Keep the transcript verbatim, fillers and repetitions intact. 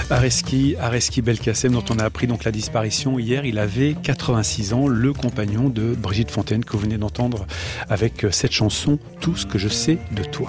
Areski, Areski Belkacem, dont on a appris donc la disparition hier. Il avait quatre-vingt-six ans, le compagnon de Brigitte Fontaine que vous venez d'entendre avec cette chanson « Tout ce que je sais de toi ».